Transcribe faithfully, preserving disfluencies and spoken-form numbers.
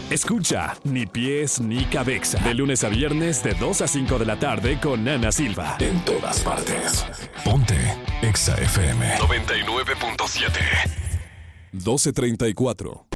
Escucha Ni Pies Ni Cabeza. De lunes a viernes de dos a cinco de la tarde con Ana Silva. En todas partes. Ponte Exa F M. noventa y nueve punto siete. doce treinta y cuatro.